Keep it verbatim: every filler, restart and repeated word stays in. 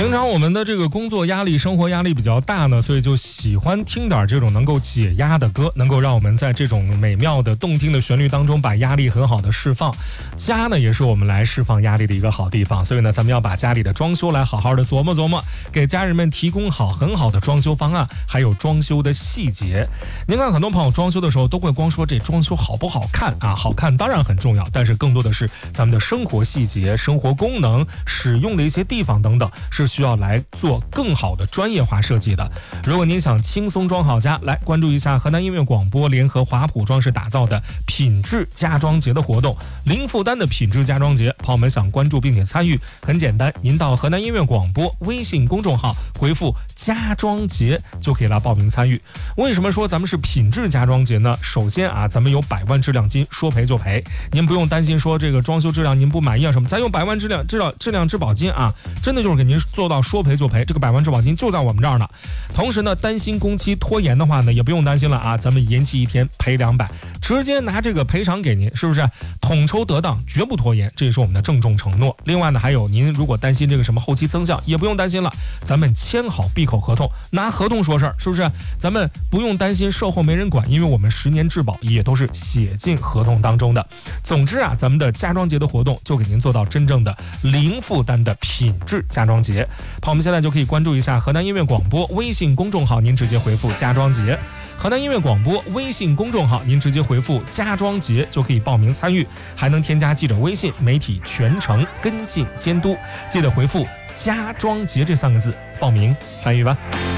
平常我们的这个工作压力、生活压力比较大呢，所以就喜欢听点这种能够解压的歌，能够让我们在这种美妙的、动听的旋律当中把压力很好的释放。家呢，也是我们来释放压力的一个好地方，所以呢，咱们要把家里的装修来好好的琢磨琢磨，给家人们提供好很好的装修方案，还有装修的细节。您看，很多朋友装修的时候都会光说这装修好不好看啊，好看当然很重要，但是更多的是咱们的生活细节、生活功能、使用的一些地方等等，是需要来做更好的专业化设计的。如果您想轻松装好家，来关注一下河南音乐广播联合华普装饰打造的品质家装节的活动，零负担的品质家装节，朋友们想关注并且参与，很简单，您到河南音乐广播微信公众号回复家装节就可以来报名参与。为什么说咱们是品质家装节呢？首先啊，咱们有百万质量金，说赔就赔，您不用担心说这个装修质量您不满意啊什么，咱有百万质量质量质量质保金啊，真的就是给您做到说赔就赔，这个百万质保金就在我们这儿呢。同时呢，担心工期拖延的话呢，也不用担心了啊，咱们延期一天赔两百，直接拿这个赔偿给您，是不是？统筹得当，绝不拖延，这也是我们的郑重承诺。另外呢，还有您如果担心这个什么后期增项，也不用担心了，咱们签好闭口合同，拿合同说事儿，是不是？咱们不用担心售后没人管，因为我们十年质保也都是写进合同当中的。总之啊，咱们的家装节的活动就给您做到真正的零负担的品质家装节。好，我们现在就可以关注一下河南音乐广播微信公众号，您直接回复家装节。河南音乐广播微信公众号，您直接回复家装节就可以报名参与，还能添加记者微信，媒体全程跟进监督。记得回复家装节这三个字报名参与吧。